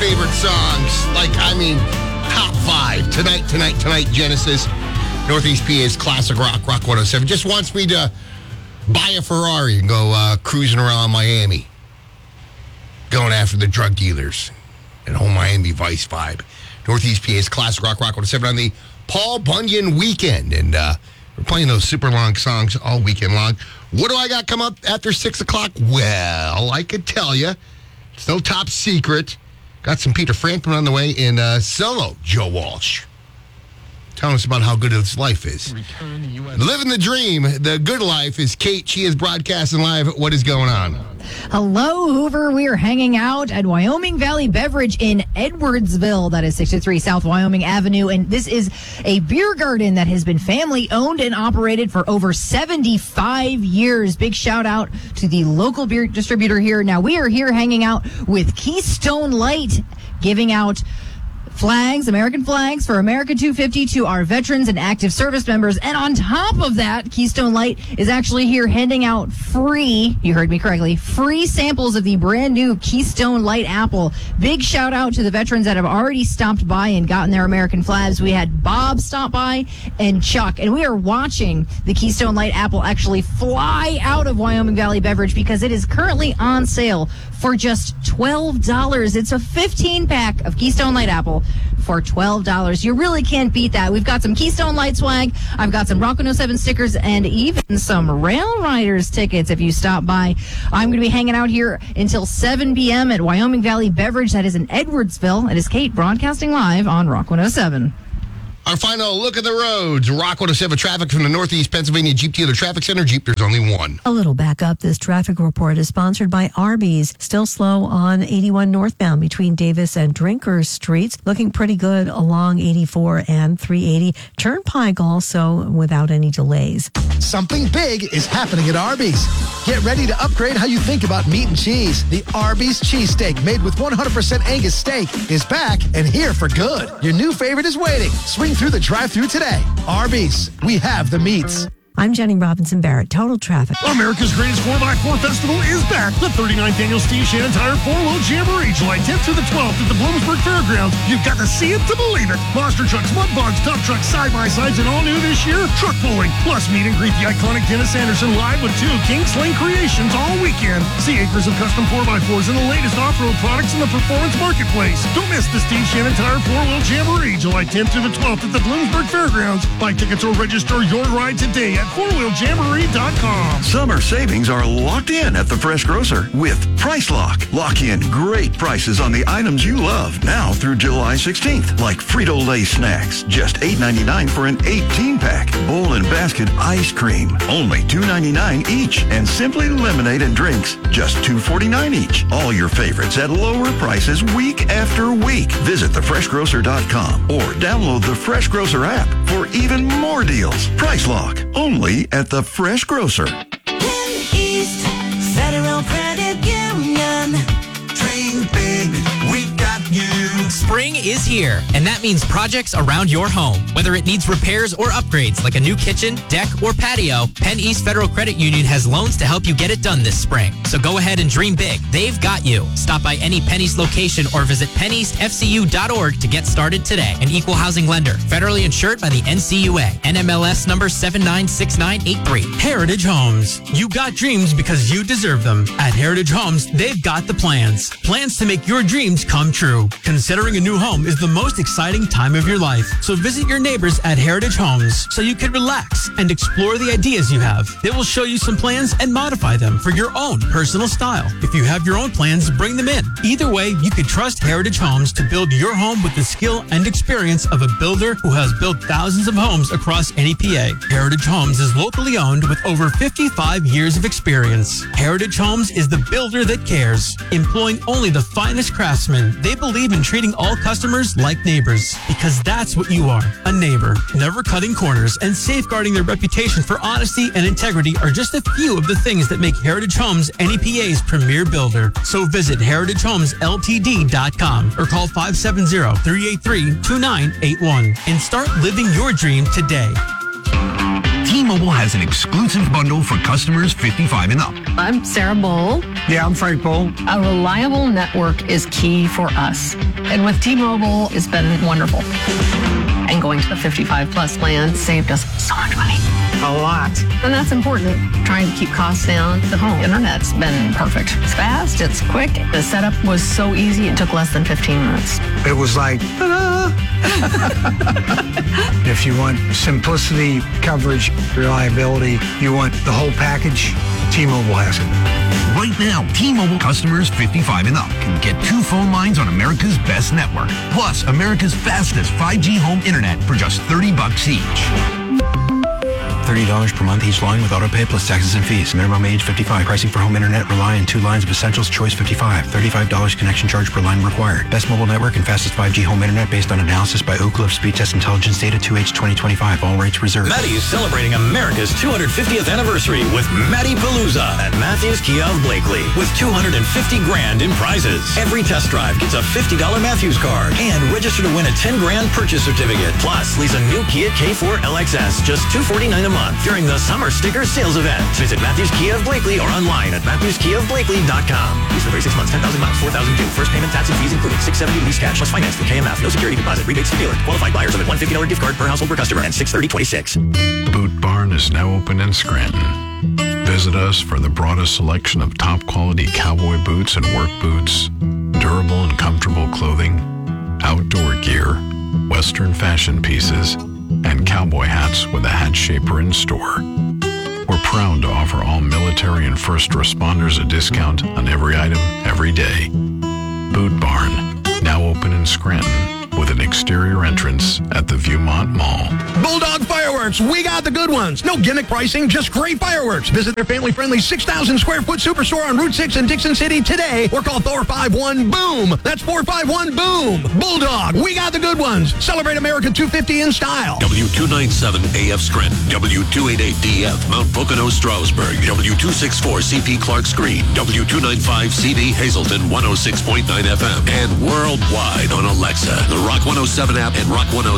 favorite songs. Top 5. Tonight, Genesis. Northeast PA's Classic Rock 107. Just wants me to buy a Ferrari and go cruising around Miami. Going after the drug dealers. And whole Miami Vice vibe. Northeast PA's Classic Rock 107 on the Paul Bunyan weekend. And we're playing those super long songs all weekend long. What do I got come up after 6 o'clock? Well, I could tell you. It's no top secret. Got some Peter Frampton on the way in solo, Joe Walsh. Telling us about how good his life is. Living the dream, the good life is Kate. She is broadcasting live. What is going on? Hello, Hoover. We are hanging out at Wyoming Valley Beverage in Edwardsville. That is 63 South Wyoming Avenue. And this is a beer garden that has been family owned and operated for over 75 years. Big shout out to the local beer distributor here. Now, we are here hanging out with Keystone Light, giving out flags, American flags for America 250 to our veterans and active service members. And on top of that, Keystone Light is actually here handing out free, you heard me correctly, free samples of the brand new Keystone Light apple. Big shout out to the veterans that have already stopped by and gotten their American flags. We had Bob stop by and Chuck, and we are watching the Keystone Light apple actually fly out of Wyoming Valley Beverage because it is currently on sale for just $12. It's a 15-pack of Keystone Light apple for $12. You really can't beat that. We've got some Keystone Light swag. I've got some Rock 107 stickers and even some Rail Riders tickets if you stop by. I'm going to be hanging out here until 7 p.m. at Wyoming Valley Beverage. That is in Edwardsville. It is Kate broadcasting live on Rock 107. Our final look at the roads. Rock 107 traffic from the Northeast Pennsylvania Jeep Dealer Traffic Center. Jeep, there's only one. A little back up. This traffic report is sponsored by Arby's. Still slow on 81 northbound between Davis and Drinkers Streets. Looking pretty good along 84 and 380. Turnpike also without any delays. Something big is happening at Arby's. Get ready to upgrade how you think about meat and cheese. The Arby's cheesesteak made with 100% Angus steak is back and here for good. Your new favorite is waiting. Swing through the drive-thru today. Arby's, we have the meats. I'm Jenny Robinson Barrett. Total Traffic. America's Greatest 4x4 Festival is back. The 39th Annual Steve Shannon Tire 4-Wheel Jamboree, July 10th through the 12th at the Bloomsburg Fairgrounds. You've got to see it to believe it. Monster trucks, mud bogs, dump trucks, side-by-sides, and all new this year, truck pulling. Plus, meet and greet the iconic Dennis Anderson live with 2 King Sling creations all weekend. See acres of custom 4x4s and the latest off-road products in the performance marketplace. Don't miss the Steve Shannon Tire 4-Wheel Jamboree, July 10th through the 12th at the Bloomsburg Fairgrounds. Buy tickets or register your ride today at fourwheeljamboree.com. Summer savings are locked in at the Fresh Grocer with Price Lock. Lock in great prices on the items you love now through July 16th, like Frito-Lay snacks, just $8.99 for an 18-pack. Bowl and basket ice cream, only $2.99 each. And Simply Lemonade and drinks, just $2.49 each. All your favorites at lower prices week after week. Visit thefreshgrocer.com or download the Fresh Grocer app for even more deals. Price Lock, only at the Fresh Grocer. East Federal Credit Union. Dream big, we got you. Spring is here, and that means projects around your home. Whether it needs repairs or upgrades like a new kitchen, deck, or patio, Penn East Federal Credit Union has loans to help you get it done this spring. So go ahead and dream big. They've got you. Stop by any Penn East location or visit penneastfcu.org to get started today. An equal housing lender, federally insured by the NCUA. NMLS number 796983. Heritage Homes. You got dreams because you deserve them. At Heritage Homes, they've got the plans. Plans to make your dreams come true. Considering a new home is the most exciting time of your life. So visit your neighbors at Heritage Homes so you can relax and explore the ideas you have. They will show you some plans and modify them for your own personal style. If you have your own plans, bring them in. Either way, you can trust Heritage Homes to build your home with the skill and experience of a builder who has built thousands of homes across NEPA. Heritage Homes is locally owned with over 55 years of experience. Heritage Homes is the builder that cares, employing only the finest craftsmen. They believe in treating all customers like neighbors, because that's what you are, a neighbor. Never cutting corners and safeguarding their reputation for honesty and integrity are just a few of the things that make Heritage Homes NEPA's premier builder. So visit heritagehomesltd.com or call 570-383-2981 and start living your dream today. Team T-Mobile has an exclusive bundle for customers 55 and up. I'm Sarah Bowl. Yeah, I'm Frank Bowl. A reliable network is key for us. And with T-Mobile, it's been wonderful. And going to the 55 plus plan saved us so much money. A lot. And that's important. Trying to keep costs down. The home internet's been perfect. It's fast, it's quick. The setup was so easy, it took less than 15 minutes. It was like, ta-da! If you want simplicity, coverage, reliability, you want the whole package, T-Mobile has it. Right now, T-Mobile customers 55 and up can get 2 phone lines on America's best network, plus America's fastest 5G home internet for just $30 each. $30 per month each line with autopay plus taxes and fees. Minimum age 55. Pricing for home internet rely on 2 lines of Essentials Choice 55. $35 connection charge per line required. Best mobile network and fastest 5G home internet based on analysis by Oak Cliff Speed Test Intelligence Data 2H 2025. All rates reserved. Matty is celebrating America's 250th anniversary with Matty Palooza at Matthews Kia of Blakely with $250 grand in prizes. Every test drive gets a $50 Matthews card and register to win a $10 grand purchase certificate. Plus, lease a new Kia K4 LXS just $249 a month during the summer sticker sales event. Visit Matthews Kia of Blakely or online at MatthewsKiaofBlakely.com. Lease for 36 months, 10,000 miles, 4,000 due. First payment, tax and fees included. $670 lease cash plus finance through KMF. No security deposit. Rebates to dealer. Qualified buyers of a $150 gift card per household per customer and 6/30/26. Boot Barn is now open in Scranton. Visit us for the broadest selection of top quality cowboy boots and work boots, durable and comfortable clothing, outdoor gear, Western fashion pieces, and cowboy hats with a hat shaper in store. We're proud to offer all military and first responders a discount on every item, every day. Boot Barn, now open in Scranton, with an exterior entrance at the Viewmont Mall. Bulldog Fireworks, we got the good ones. No gimmick pricing, just great fireworks. Visit their family-friendly 6,000 square foot superstore on Route 6 in Dixon City today or call 451-BOOM. That's 451-BOOM. Bulldog, we got the good ones. Celebrate America 250 in style. W297 AF Scranton, W288DF Mount Pocono Stroudsburg, W264CP Clarks Green, W295CD Hazleton 106.9 FM, and worldwide on Alexa, the Rock 107 app and Rock 107